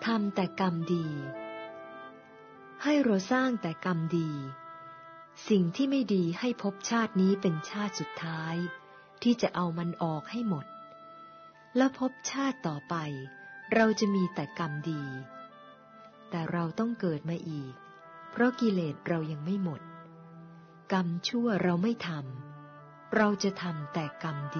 ทำแต่กรรมดีให้เราสร้างแต่กรรมดีสิ่งที่ไม่ดีให้ภพชาตินี้เป็นชาติสุดท้ายที่จะเอามันออกให้หมดแล้วภพชาติต่อไปเราจะมีแต่กรรมดีแต่เราต้องเกิดมาอีกเพราะกิเลสเรายังไม่หมดกรรมชั่วเราไม่ทำเราจะทำแต่กรรมดี